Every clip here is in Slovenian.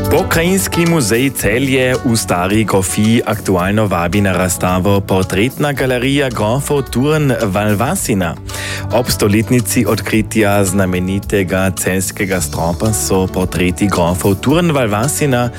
Pokrajinski muzej Celje v Stari Grofiji aktualno vabi na razstavo Portretna galerija grofov Turn Valvasina. Ob stoletnici odkritja znamenitega celjskega stropa so portreti grofov Turn Valvasina,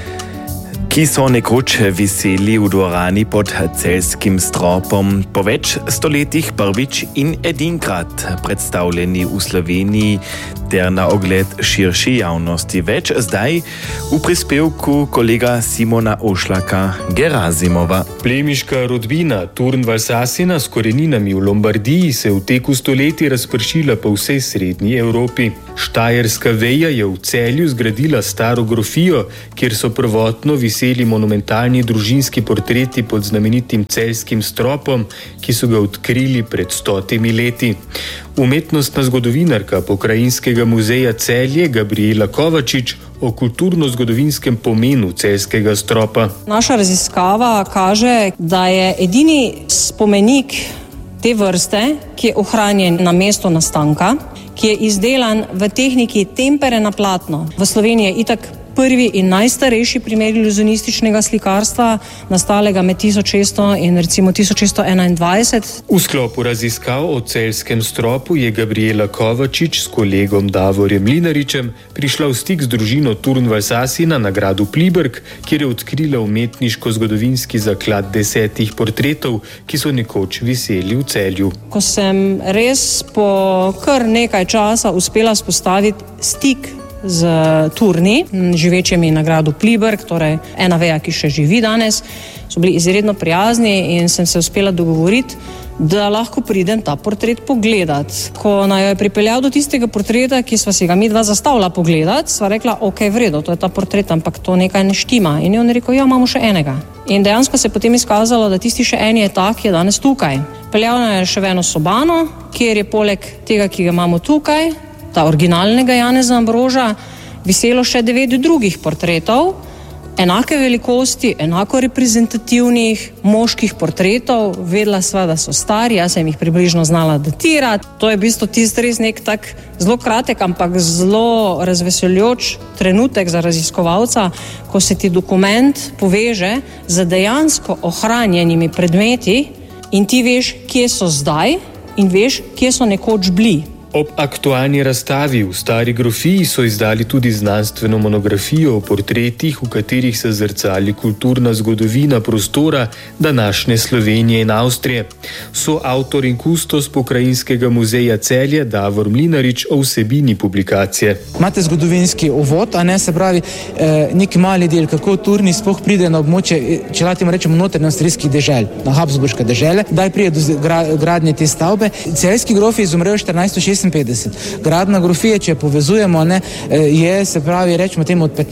ki so nekoč viseli v dvorani pod celjskim stropom, po več stoletjih prvič in edinkrat predstavljeni v Sloveniji ter na ogled širši javnosti. Več zdaj v prispevku kolega Simona Ošlaka Gerazimova. Plemiška rodbina Turn Valvasina s koreninami v Lombardiji se je v teku stoletij razpršila po vsej srednji Evropi. Štajerska veja je v Celju zgradila staro grofijo, kjer so prvotno viseli monumentalni družinski portreti pod znamenitim celjskim stropom, ki so ga odkrili pred 100 leti. Umetnostna zgodovinarka Pokrajinskega muzeja Celje Gabriela Kovačič o kulturno-zgodovinskem pomenu celjskega stropa. Naša raziskava kaže, da je edini spomenik te vrste, ki je ohranjen na mestu nastanka, ki je izdelan v tehniki tempere na platno. V Sloveniji je itak prvi in najstarejši primer iluzionističnega slikarstva, nastalega med 1600 in recimo 1621. V sklopu raziskav o celjskem stropu je Gabriela Kovačič s kolegom Davorjem Mlinaričem prišla v stik z družino Turn Valvasina na gradu Pliberk, kjer je odkrila umetniško-zgodovinski zaklad 10 portretov, ki so nekoč viseli v Celju. Ko sem res po kar nekaj časa uspela spostaviti stik z Turni, živečimi na gradu Pliberk, torej ena veja, ki še živi danes, so bili izredno prijazni in sem se uspela dogovoriti, da lahko pridem ta portret pogledat. Ko naj jo je pripeljal do tistega portreta, ki sva si ga midva zastavila pogledat, sva rekla, ok, v redu, to je ta portret, ampak to nekaj ne štima. In je on rekel, ja, imamo še enega. In dejansko se je potem izkazalo, da tisti še eni je ta, ki je danes tukaj. Peljal je še v eno sobano, kjer je poleg tega, ki ga imamo tukaj, ta originalnega Janeza Ambroža, viselo še 9 drugih portretov, enake velikosti, enako reprezentativnih moških portretov. Vedela sva, da so stari, jaz sem jih približno znala datirati. To je v bistvu tisti res nek tak zelo kratek, ampak zelo razveseljujoč trenutek za raziskovalca, ko se ti dokument poveže z dejansko ohranjenimi predmeti in ti veš, kje so zdaj in veš, kje so nekoč bili. Ob aktualni razstavi v Stari Grofiji so izdali tudi znanstveno monografijo o portretih, v katerih se zrcali kulturna zgodovina prostora današnje Slovenije in Avstrije. So avtor in kustos Pokrajinskega muzeja Celje Davor Mlinarič o vsebini publikacije. Imate zgodovinski uvod, a ne, se pravi neki mali del, kako Turni sploh pride na območje, če lahko rečemo, notranjoavstrijskih dežel, na Habsburške dežele, kdaj pride do gradnje te stavbe. Celjski grofi izumrejo 1456. Gradna grofija, če jo povezujemo, ne, je, se pravi, rečemo temu od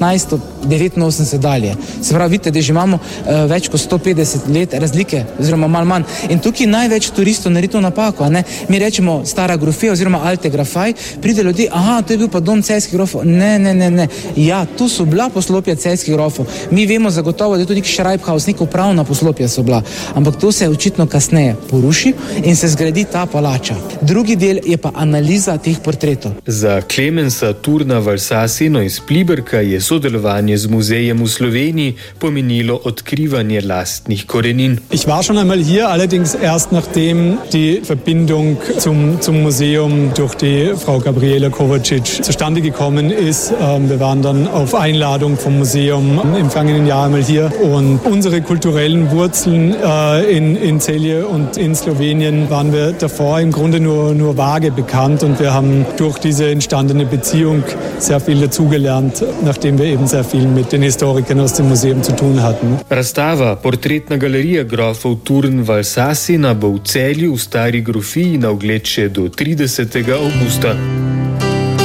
1589 dalje. Se pravi, vidite, da že imamo več kot 150 let razlike, oziroma malo manj. In tukaj največ turistov naredi to napako, ne. Mi rečemo stara grofija oziroma alte grafaj, pride ljudi, aha, to je bil pa dom celjskih grofov. Ne. Ja, tu so bila poslopja celjskih grofov. Mi vemo zagotovo, da je to nek Schreibhaus, neka upravna poslopja so bila. Ampak to se očitno kasneje poruši in se zgradi ta palača. Drugi del je pa analiza teh portretov. Za Klemensa Turna Valvasino iz Pliberka je sodelovanje z muzejem v Sloveniji pomenilo odkrivanje lastnih korenin. Ich war schon einmal hier, allerdings erst nachdem die Verbindung zum Museum durch die Frau Gabriela Kovačič zustande gekommen ist. Wir waren dann auf Einladung vom Museum im vergangenen Jahr einmal hier und unsere kulturellen Wurzeln in Celje und in Slowenien waren wir davor im Grunde nur vage bekannt. Und wir haben durch diese entstandene Beziehung sehr viel dazugelernt, nachdem wir eben sehr viel mit den Historikern aus dem Museum zu tun hatten. Razstava Portretna galerija grofov Turn Valvasina bo v Celju v Stari Grofiji na ogled še do 30. avgusta.